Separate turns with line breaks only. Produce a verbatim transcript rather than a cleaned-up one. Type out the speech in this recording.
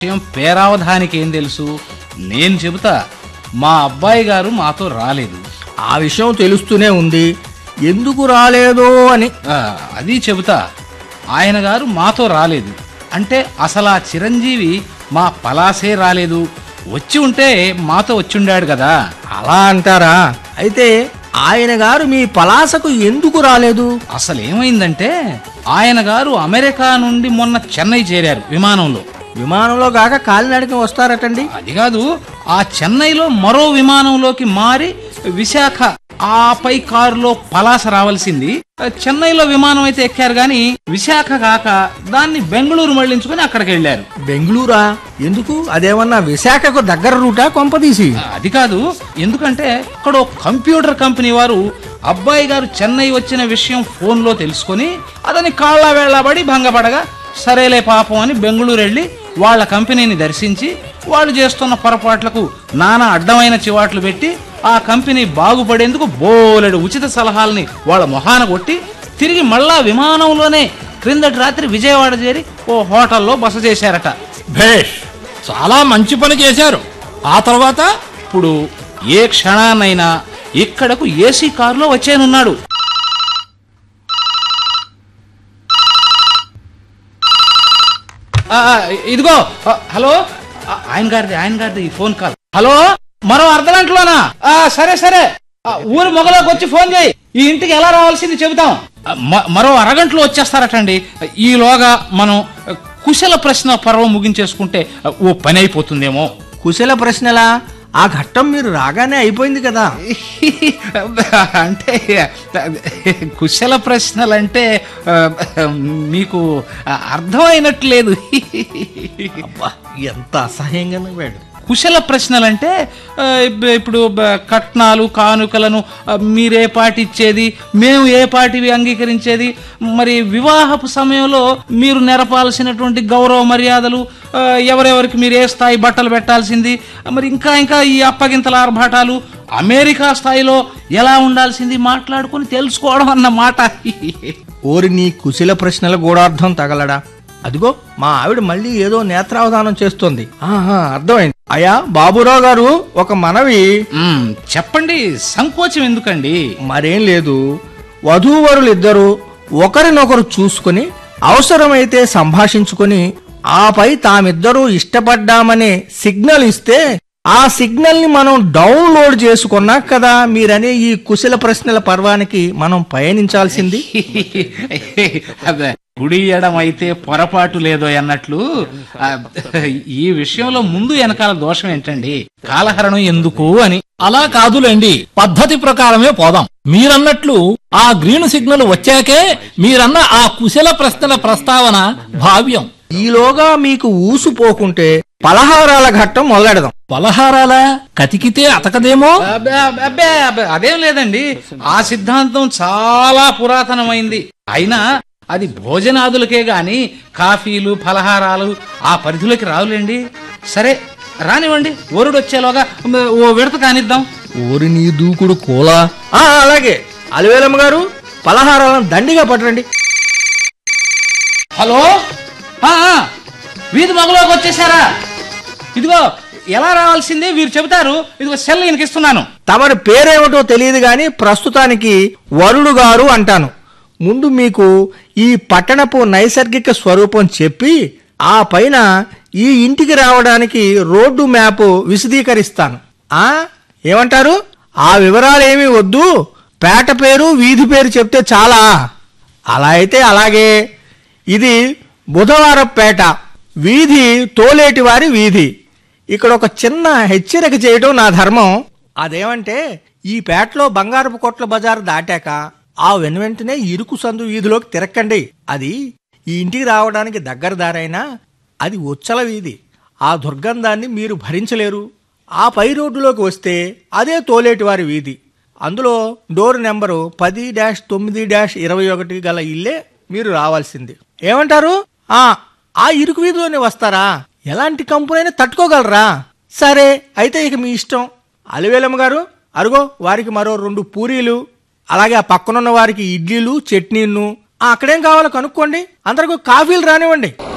విషయం పేరావధానికి ఏం తెలుసు? నేను చెబుతా. మా అబ్బాయి గారు మాతో రాలేదు.
ఆ విషయం తెలుస్తూనే ఉంది, ఎందుకు రాలేదో అని.
అది చెబుతా. ఆయన గారు మాతో రాలేదు అంటే అసలు ఆ చిరంజీవి మా పలాసే రాలేదు. వచ్చి ఉంటే మాతో వచ్చిండాడు కదా.
అలా అంటారా? అయితే ఆయన గారు మీ పలాసకు ఎందుకు రాలేదు?
అసలు ఏమైందంటే ఆయన గారు అమెరికా నుండి మొన్న చెన్నై చేరారు విమానంలో.
విమానంలో కాక కాలినడక వస్తారటండి.
అది కాదు, ఆ చెన్నైలో మరో విమానంలోకి మారి విశాఖ ఆపై కారులో పలాస రావాల్సింది. చెన్నైలో విమానం అయితే ఎక్కారు గాని విశాఖ కాక దాన్ని బెంగళూరు మళ్లించుకుని అక్కడికి వెళ్లారు.
బెంగళూరా? ఎందుకు? అదేమన్నా విశాఖకు దగ్గర రూటా కొంపదీసి?
అది కాదు, ఎందుకంటే అక్కడ కంప్యూటర్ కంపెనీ వారు అబ్బాయి గారు చెన్నై వచ్చిన విషయం ఫోన్ లో తెలుసుకుని అతని కాళ్ళ వేళ్లబడి భంగపడగా సరేలే పాపం అని బెంగళూరు వెళ్లి వాళ్ల కంపెనీని దర్శించి వాళ్ళు చేస్తున్న పొరపాట్లకు నానా అడ్డమైన చివాట్లు పెట్టి ఆ కంపెనీ బాగుపడేందుకు బోలెడు ఉచిత సలహాలని వాళ్ళ మొహాన కొట్టి తిరిగి మళ్ళా విమానంలోనే క్రిందటి రాత్రి విజయవాడ చేరి ఓ హోటల్లో బస చేశారట.
భేష్, చాలా మంచి పని చేశారు. ఆ తర్వాత
ఇప్పుడు ఏ క్షణాన్నైనా ఇక్కడకు ఏసీ కారులో వచ్చేనున్నాడు. ఇదిగో, హలో, ఆయన గారిది ఆయన గారిది ఈ ఫోన్ కాల్. హలో, మరో అర్ధ గంటలోనా? సరే సరే, ఊరి మొగలోకి వచ్చి ఫోన్ చేయి. ఈ ఇంటికి ఎలా రావాల్సింది చెబుతాం. మరో అరగంటలో వచ్చేస్తారటండి. ఈలోగా మనం కుశల ప్రశ్న పర్వం ముగించేసుకుంటే ఓ పని అయిపోతుందేమో.
కుశల ప్రశ్నలా? ఆ ఘట్టం మీరు రాగానే అయిపోయింది కదా.
అంటే కుశల ప్రశ్నలంటే మీకు అర్థమైనట్లేదు.
ఎంత అసహ్యంగా నవ్వాడు.
కుశల ప్రశ్నలంటే ఇప్పుడు కట్నాలు కానుకలను మీరే పాటి ఇచ్చేది, మేము ఏ పాటివి అంగీకరించేది, మరి వివాహపు సమయంలో మీరు నెరపాల్సినటువంటి గౌరవ మర్యాదలు, ఎవరెవరికి మీరు ఏ స్థాయి బట్టలు పెట్టాల్సింది, మరి ఇంకా ఇంకా ఈ అప్పగింతల ఆర్భాటాలు అమెరికా స్థాయిలో ఎలా ఉండాల్సింది మాట్లాడుకుని తెలుసుకోవడం అన్నమాట.
ఓరి నీ కుశల ప్రశ్నల గూఢార్థం తగలడా. అదిగో మా ఆవిడ మళ్ళీ ఏదో నేత్రావధానం చేస్తోంది. ఆహా, అర్థమైంది. అయ్యా బాబురావు గారు, ఒక మనవి.
చెప్పండి, సంకోచం ఎందుకండి?
మరేం లేదు, వధూవరులు ఇద్దరు ఒకరినొకరు చూసుకుని అవసరమైతే సంభాషించుకుని ఆపై తామిద్దరూ ఇష్టపడ్డామనే సిగ్నల్ ఇస్తే ఆ సిగ్నల్ ని మనం డౌన్లోడ్ చేసుకున్నాక కదా మీరనే ఈ కుశల ప్రశ్నల పర్వానికి మనం పయనించాల్సింది.
కుడి ఎడం అయితే పొరపాటు లేదో అన్నట్లు ఈ విషయంలో ముందు వెనకాల దోషం ఏంటండి? కాలహరణం ఎందుకు అని.
అలా కాదులేండి, పద్ధతి ప్రకారమే పోదాం. మీరన్నట్లు ఆ గ్రీన్ సిగ్నల్ వచ్చాకే మీరన్న ఆ కుశల ప్రశ్నల ప్రస్తావన భావ్యం.
ఈలోగా మీకు ఊసుపోకుంటే పలహారాల ఘట్టం మొదలెడదాం.
పలహారాల కతికితే అతకదేమో.
అబ్బే అదేం లేదండి, ఆ సిద్ధాంతం చాలా పురాతనమైంది. అయినా అది భోజనాదులకే గాని కాఫీలు ఫలహారాలు ఆ పరిధిలోకి రావులేండి. సరే రానివ్వండి, వరుడు వచ్చేలోగా ఓ విడత కానిద్దాం.
ఊరి నీ దూకుడు కోలా. అలాగే అలివేలమ్మ గారు, పలహారాలను దండిగా పట్టండి.
హలో, వీధి మొగలోకి వచ్చేసారా? ఇదిగో ఎలా రావాల్సిందే వీరు చెబుతారు. ఇదిగో సెల్ ఇస్తున్నాను.
తమరి పేరేమిటో తెలియదు గాని ప్రస్తుతానికి వరుడు గారు అంటాను. ముందు మీకు ఈ పట్టణపు నైసర్గిక స్వరూపం చెప్పి ఆ పైన ఈ ఇంటికి రావడానికి రోడ్డు మ్యాప్ విశదీకరిస్తాను. ఆ ఏమంటారు? ఆ వివరాలేమీ వద్దు, పేట పేరు వీధి పేరు చెప్తే చాలా. అలా అయితే అలాగే. ఇది బుధవారపేట, వీధి తోలేటి వారి వీధి. ఇక్కడ ఒక చిన్న హెచ్చరిక చేయడం నా ధర్మం. అదేమంటే ఈ పేటలో బంగారపు కొట్ల బజారు దాటాక ఆ వెను వెంటనే ఇరుకు సందు వీధిలోకి తిరక్కండి. అది ఈ ఇంటికి రావడానికి దగ్గర దారైనా అది ఉచ్చల వీధి. ఆ దుర్గంధాన్ని మీరు భరించలేరు. ఆ పై రోడ్డులోకి వస్తే అదే తోలేటి వారి వీధి. అందులో డోర్ నెంబరు పది డాష్ తొమ్మిది డాష్ ఇరవై ఒకటి గల ఇల్లే మీరు రావాల్సింది. ఏమంటారు? ఆ ఆ ఇరుకు వీధిలోనే వస్తారా? ఎలాంటి కంపెనీ తట్టుకోగలరా? సరే అయితే ఇక మీ ఇష్టం. అలివేలమ్మ గారు, అరుగో వారికి మరో రెండు పూరీలు, అలాగే ఆ పక్కనున్న వారికి ఇడ్లీలు చట్నీలు. అక్కడేం కావాలో కనుక్కోండి. అందరికీ కాఫీలు రానివ్వండి.